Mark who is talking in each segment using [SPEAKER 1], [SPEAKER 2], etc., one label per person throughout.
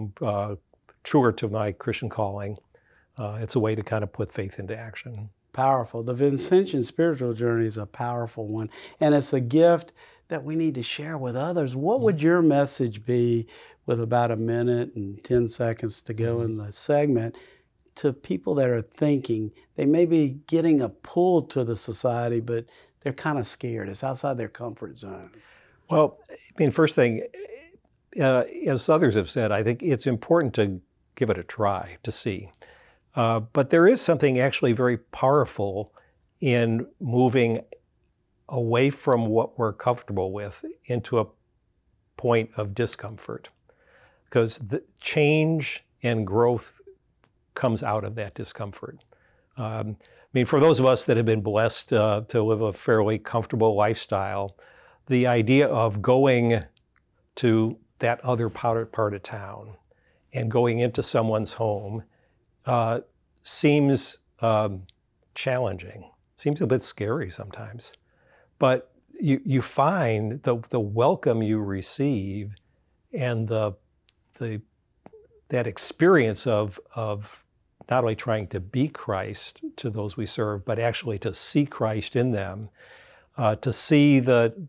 [SPEAKER 1] I'm truer to my Christian calling, it's a way to kind of put faith into action.
[SPEAKER 2] Powerful. The Vincentian spiritual journey is a powerful one, and it's a gift that we need to share with others. What would your message be, with about 1 minute and 10 seconds to go in the segment, to people that are thinking they may be getting a pull to the society, but they're kind of scared? It's outside their comfort zone.
[SPEAKER 1] Well, I mean, first thing, as others have said, I think it's important to give it a try to see. But there is something actually very powerful in moving away from what we're comfortable with into a point of discomfort, because the change and growth comes out of that discomfort. I mean, for those of us that have been blessed to live a fairly comfortable lifestyle, the idea of going to that other part of town and going into someone's home seems challenging, seems a bit scary sometimes. But you find the welcome you receive and that experience of not only trying to be Christ to those we serve, but actually to see Christ in them, to see the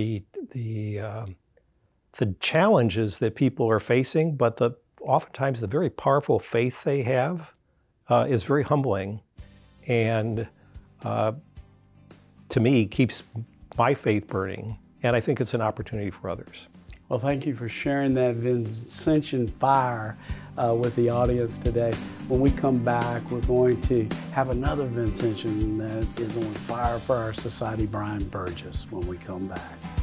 [SPEAKER 1] challenges that people are facing, but oftentimes the very powerful faith they have is very humbling, and to me keeps my faith burning, and I think it's an opportunity for others.
[SPEAKER 2] Well, thank you for sharing that Vincentian fire with the audience today. When we come back, we're going to have another Vincentian that is on fire for our society, Brian Burgess, when we come back.